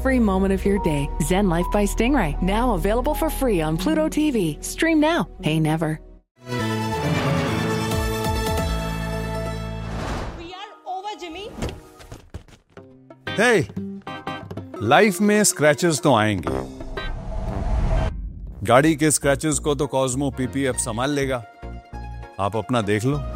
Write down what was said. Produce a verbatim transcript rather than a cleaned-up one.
every moment of your day. Zen Life by Stingray, now available for free on Pluto T V. Stream now, pay never. We are over, Jimmy. Hey, life में scratches तो आएंगे। गाड़ी के scratches को तो Cosmo PPF संभाल लेगा। आप अपना देख लो।